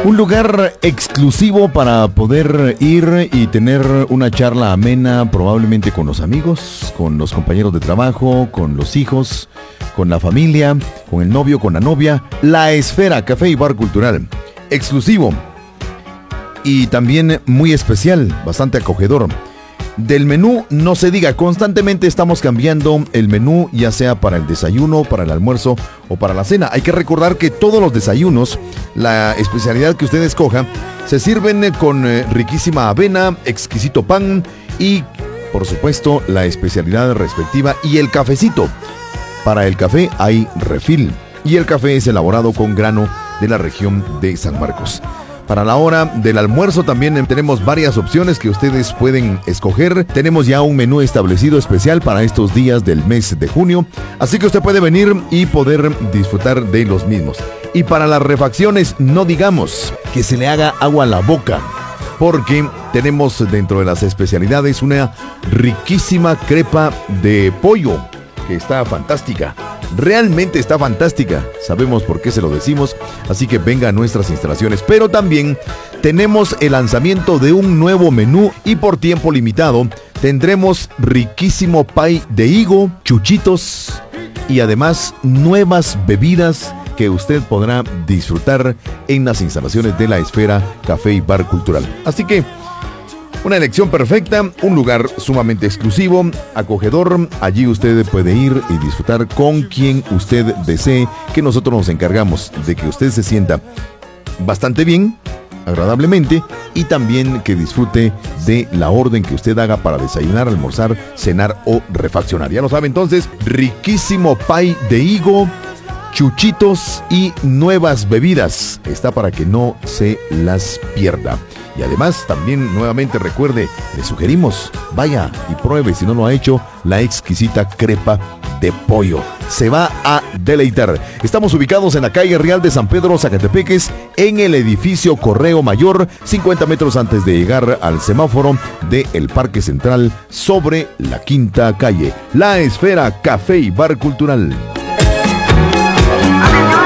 Un lugar exclusivo para poder ir y tener una charla amena, probablemente con los amigos, con los compañeros de trabajo, con los hijos, con la familia, con el novio, con la novia. La Esfera, café y bar cultural. Exclusivo y también muy especial, bastante acogedor. Del menú no se diga, constantemente estamos cambiando el menú, ya sea para el desayuno, para el almuerzo o para la cena. Hay que recordar que todos los desayunos, la especialidad que usted escoja, se sirven con riquísima avena, exquisito pan y, por supuesto, la especialidad respectiva y el cafecito. Para el café hay refil y el café es elaborado con grano de la región de San Marcos. Para la hora del almuerzo también tenemos varias opciones que ustedes pueden escoger. Tenemos ya un menú establecido especial para estos días del mes de junio, así que usted puede venir y poder disfrutar de los mismos. Y para las refacciones, no digamos que se le haga agua a la boca, porque tenemos dentro de las especialidades una riquísima crepa de pollo que está fantástica. Realmente está fantástica, sabemos por qué se lo decimos, así que venga a nuestras instalaciones. Pero también tenemos el lanzamiento de un nuevo menú y por tiempo limitado tendremos riquísimo pie de higo, chuchitos y además nuevas bebidas que usted podrá disfrutar en las instalaciones de la Esfera Café y Bar Cultural. Así que una elección perfecta, un lugar sumamente exclusivo, acogedor. Allí usted puede ir y disfrutar con quien usted desee, que nosotros nos encargamos de que usted se sienta bastante bien, agradablemente, y también que disfrute de la orden que usted haga para desayunar, almorzar, cenar o refaccionar. Ya lo sabe entonces, riquísimo pie de higo, chuchitos y nuevas bebidas. Está para que no se las pierda. Y además, también nuevamente recuerde, le sugerimos, vaya y pruebe, si no lo ha hecho, la exquisita crepa de pollo. Se va a deleitar. Estamos ubicados en la calle Real de San Pedro, Zacatepeques, en el edificio Correo Mayor, 50 metros antes de llegar al semáforo del Parque Central, sobre la Quinta Calle. La Esfera Café y Bar Cultural.